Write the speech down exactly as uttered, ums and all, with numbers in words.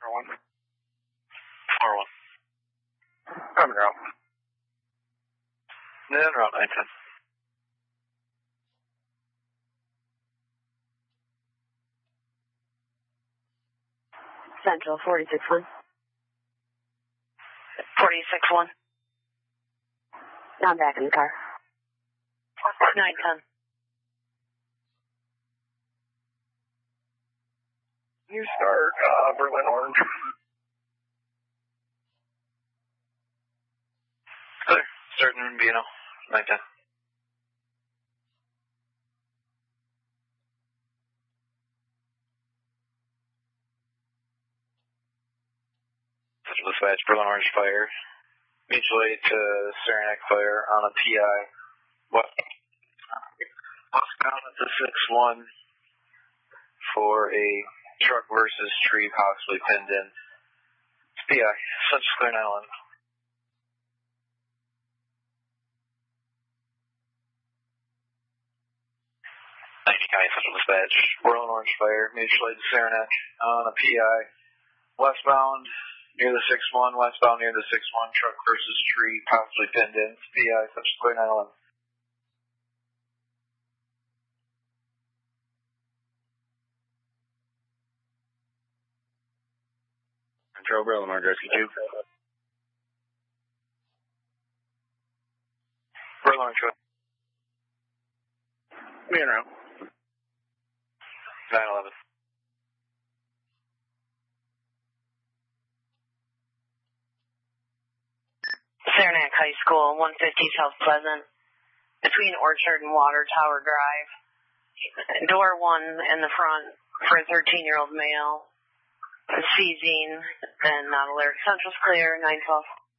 one. four one. I'm out. Then route nine ten. Central, forty-six one. forty-six one. I'm back in the car. nine ten. You start, uh, Berlin Orange. Clear. Starting B N O. nine ten. Dispatch, Berlin Orange fire. Mutual aid to Saranac fire on a P I. What? Westbound at the six one for a truck versus tree possibly pinned in. It's P I. Central Clear nine eleven. ninety County Central Dispatch. Berlin Orange fire. Mutual aid to Saranac on a P I. Westbound near the six one, westbound near the six one, truck versus tree, possibly pinned in. P I, Central Clear nine eleven. Control Berlin Orange Rescue two. Berlin Orange fire. Being around. nine eleven. Saranac High School, one fifty South Pleasant, between Orchard and Water Tower Drive. Door one in the front for a thirteen-year-old male, seizing and not alert. Central's clear, nine twelve.